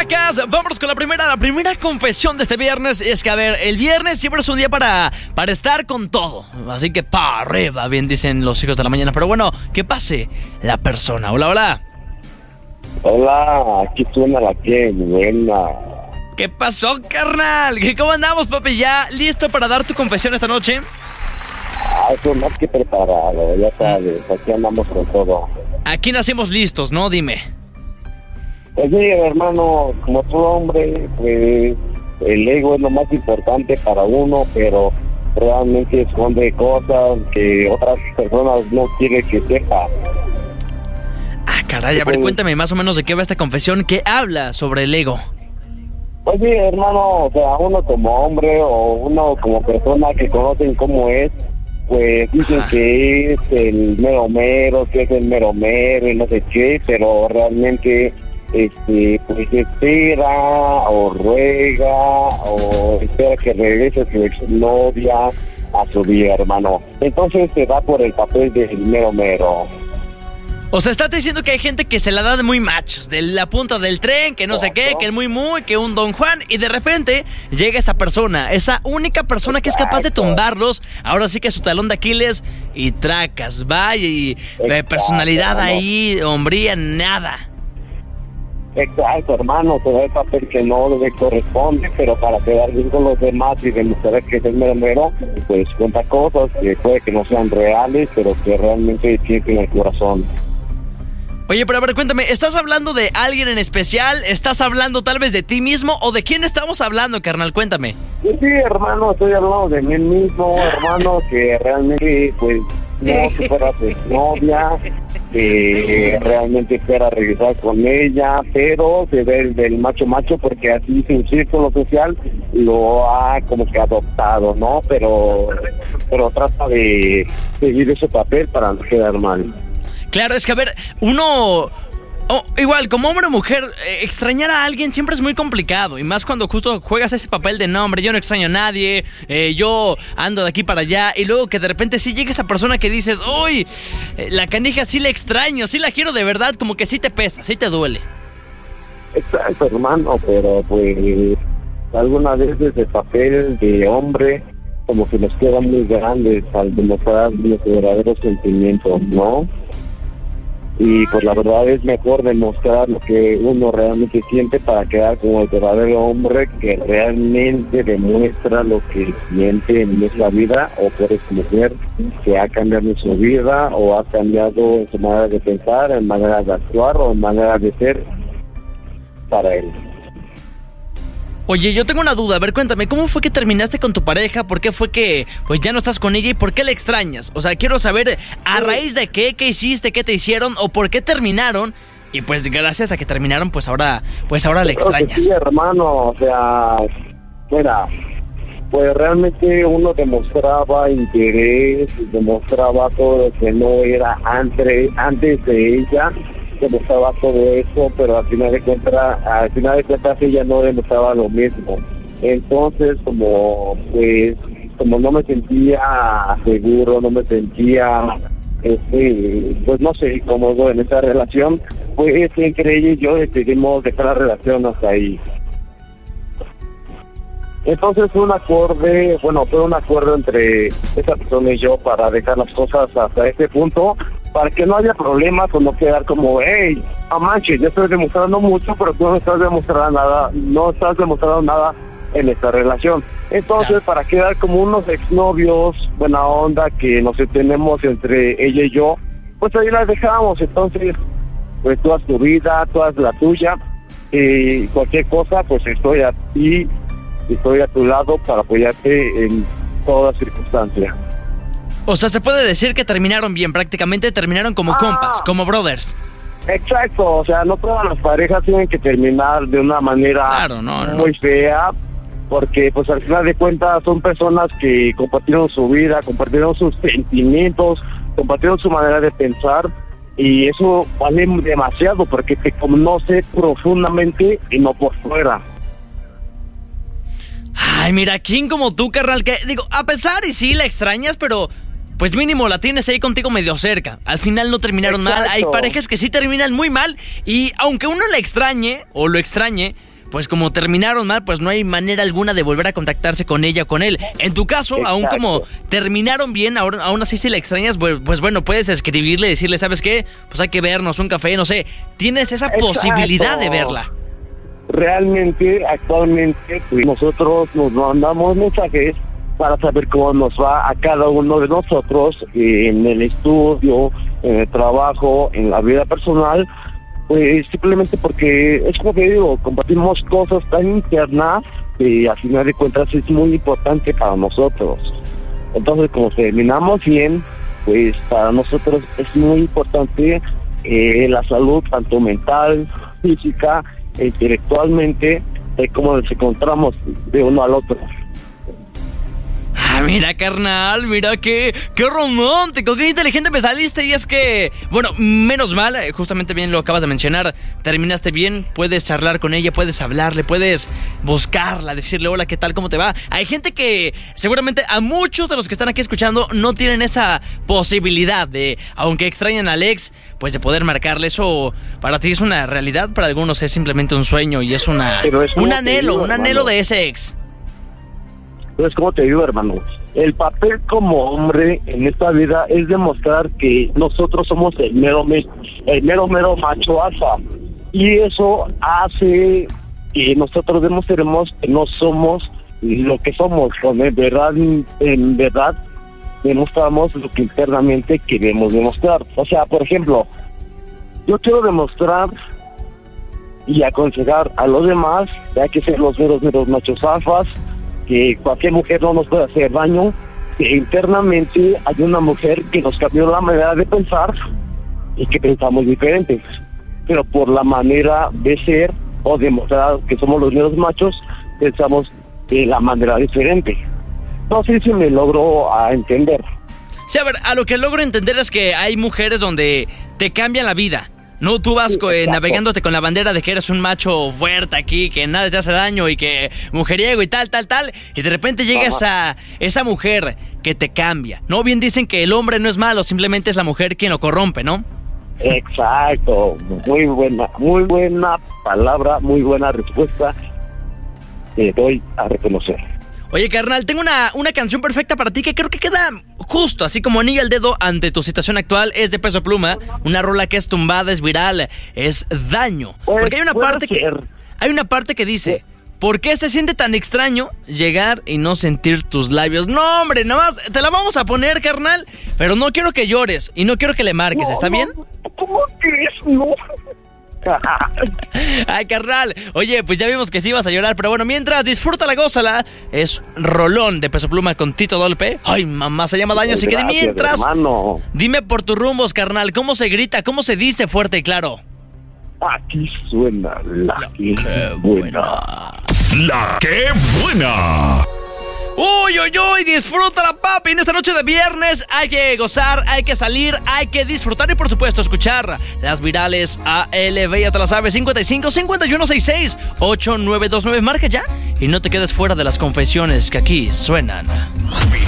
chamacas, vámonos con la primera confesión de este viernes. Es que, a ver, el viernes siempre es un día para estar con todo. Así que pa' arriba, bien dicen los hijos de la mañana. Pero bueno, que pase la persona. Hola, hola. Hola, aquí suena la que buena. ¿Qué pasó, carnal? ¿Cómo andamos, papi? ¿Ya listo para dar tu confesión esta noche? Eso más que preparado, ya sabes, aquí andamos con todo. Aquí nacimos listos, ¿no? Dime. Pues sí, hermano, como todo hombre, pues el ego es lo más importante para uno, pero realmente esconde cosas que otras personas no quieren que sepa. Ah, caray, a ver, cuéntame más o menos de qué va esta confesión que habla sobre el ego. Pues sí, hermano, o sea, uno como hombre o uno como persona que conocen cómo es, pues dicen que es el mero mero, que es el mero mero y no sé qué, pero realmente pues espera o ruega o espera que regrese su exnovia a su vida, hermano. Entonces se va por el papel del mero mero. O sea, estás diciendo que hay gente que se la da de muy machos, de la punta del tren, que no sé qué, que es muy, que un Don Juan, y de repente llega esa persona, esa única persona que es capaz de tumbarlos, ahora sí que su talón de Aquiles, y tracas, vaya, y personalidad ahí, hombría, nada. Exacto, hermano, te da el papel que no le corresponde, pero para quedar bien con los demás y demostrar que es el mero mero, pues cuenta cosas que puede que no sean reales, pero que realmente sienten el corazón. Oye, pero a ver, cuéntame, ¿estás hablando de alguien en especial? ¿Estás hablando tal vez de ti mismo? ¿O de quién estamos hablando, carnal? Cuéntame. Sí, hermano, estoy hablando de mí mismo, hermano, que realmente, pues, no supera a su novia, que realmente espera regresar con ella, pero se ve del macho porque así su círculo social lo ha como que adoptado, ¿no? Pero trata de seguir ese papel para no quedar mal. Claro, es que a ver, uno... igual, como hombre o mujer, extrañar a alguien siempre es muy complicado. Y más cuando justo juegas ese papel de no, hombre, yo no extraño a nadie, yo ando de aquí para allá. Y luego que de repente sí llega esa persona que dices, uy, la canija sí la extraño, sí la quiero de verdad, como que sí te pesa, sí te duele. Exacto, hermano, pero pues algunas veces el papel de hombre como que nos queda muy grande al demostrar los verdaderos sentimientos, ¿no? Y pues la verdad es mejor demostrar lo que uno realmente siente para quedar como el verdadero hombre que realmente demuestra lo que siente en nuestra vida, o que eres mujer que ha cambiado en su vida o ha cambiado en su manera de pensar, en manera de actuar o en manera de ser para él. Oye, yo tengo una duda, a ver, cuéntame, ¿cómo fue que terminaste con tu pareja? ¿Por qué fue que pues ya no estás con ella y por qué la extrañas? O sea, quiero saber a raíz de qué hiciste, qué te hicieron o por qué terminaron. Y pues gracias a que terminaron, pues ahora la extrañas. Sí, hermano, o sea, mira, pues realmente uno demostraba interés, demostraba todo lo que no era antes de ella. Demostraba todo eso, pero al final de cuentas ella no demostraba lo mismo. Entonces, como no me sentía seguro, no me sentía pues no sé, cómodo en esa relación, pues entre ella y yo decidimos dejar la relación hasta ahí. Entonces fue un acuerdo entre esa persona y yo para dejar las cosas hasta este punto, para que no haya problemas o no quedar como, hey, manches, yo estoy demostrando mucho, pero tú no estás demostrando nada en esta relación. Entonces, para quedar como unos exnovios, buena onda, que nos entendemos entre ella y yo, pues ahí las dejamos. Entonces, pues tú haz tu vida, tú haz la tuya, y cualquier cosa, pues estoy a ti, estoy a tu lado para apoyarte en todas circunstancias. O sea, se puede decir que terminaron bien, prácticamente terminaron como compas, como brothers. Exacto, o sea, no todas las parejas tienen que terminar de una manera muy fea, porque pues al final de cuentas son personas que compartieron su vida, compartieron sus sentimientos, compartieron su manera de pensar, y eso vale demasiado porque te conoce profundamente y no por fuera. Ay, mira, ¿quién como tú, carnal? Que digo, a pesar y sí la extrañas, pero pues mínimo la tienes ahí contigo medio cerca. Al final no terminaron mal. Hay parejas que sí terminan muy mal y aunque uno la extrañe o lo extrañe, pues como terminaron mal, pues no hay manera alguna de volver a contactarse con ella o con él. En tu caso, Exacto. aún como terminaron bien, aún así si la extrañas, pues bueno, puedes escribirle y decirle, ¿sabes qué? Pues hay que vernos, un café, no sé. Tienes esa posibilidad de verla. Realmente, actualmente, pues, nosotros nos mandamos mensajes para saber cómo nos va a cada uno de nosotros en el estudio, en el trabajo, en la vida personal, pues simplemente porque es como que digo, compartimos cosas tan internas que a final de cuentas es muy importante para nosotros. Entonces, como terminamos bien, pues para nosotros es muy importante la salud, tanto mental, física, intelectualmente, de cómo nos encontramos de uno al otro. Ah, mira, carnal, mira qué romántico, qué inteligente me saliste. Y es que, bueno, menos mal, justamente bien lo acabas de mencionar, terminaste bien, puedes charlar con ella, puedes hablarle, puedes buscarla, decirle hola, ¿qué tal? ¿Cómo te va? Hay gente que seguramente a muchos de los que están aquí escuchando no tienen esa posibilidad de, aunque extrañan al ex, pues de poder marcarle. Eso para ti es una realidad, para algunos es simplemente un sueño y es un anhelo de ese ex. Entonces, como te digo, hermano, el papel como hombre en esta vida es demostrar que nosotros somos el mero macho alfa. Y eso hace que nosotros demostremos que no somos lo que somos. En verdad, demostramos lo que internamente queremos demostrar. O sea, por ejemplo, yo quiero demostrar y aconsejar a los demás que hay que ser los meros machos alfas, que cualquier mujer no nos puede hacer daño, que internamente hay una mujer que nos cambió la manera de pensar y que pensamos diferentes, pero por la manera de ser o demostrar que somos los meros machos, pensamos de la manera diferente. No sé si me logro entender. Sí, a ver, a lo que logro entender es que hay mujeres donde te cambian la vida. No, tú vas navegándote con la bandera de que eres un macho fuerte aquí, que nada te hace daño y que mujeriego y tal, y de repente llegas a esa mujer que te cambia. No, bien dicen que el hombre no es malo, simplemente es la mujer quien lo corrompe, ¿no? Exacto, muy buena palabra, muy buena respuesta. Te doy a reconocer. Oye, carnal, tengo una canción perfecta para ti que creo que queda justo, así como anillo al dedo ante tu situación actual. Es de Peso Pluma, una rola que es tumbada, es viral, es Daño. Porque hay una parte que dice, ¿por qué se siente tan extraño llegar y no sentir tus labios? No, hombre, nada más te la vamos a poner, carnal, pero no quiero que llores y no quiero que le marques, ¿está bien? ¿Cómo crees? No. Ay, carnal. Oye, pues ya vimos que sí ibas a llorar, pero bueno, mientras, disfrútala, gózala. Es rolón de Peso Pluma con Tito Dolpe. Ay, mamá, se llama Daño, así que mientras, hermano, dime por tus rumbos, carnal, ¿cómo se grita, cómo se dice fuerte y claro? Aquí suena la que buena. La que buena. Uy, uy, uy, disfrútala, papi. En esta noche de viernes hay que gozar, hay que salir, hay que disfrutar y por supuesto escuchar las virales ALB. Ya te la sabes, 55 51 66 8929. Marca ya y no te quedes fuera de las confesiones que aquí suenan.